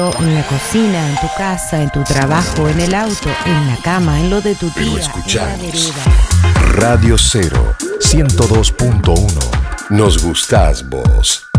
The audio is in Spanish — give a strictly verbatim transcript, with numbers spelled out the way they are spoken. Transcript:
En la cocina, en tu casa, en tu trabajo, en el auto, en la cama, en lo de tu tía. Pero escuchamos Radio Cero, ciento dos punto uno. Nos gustás vos.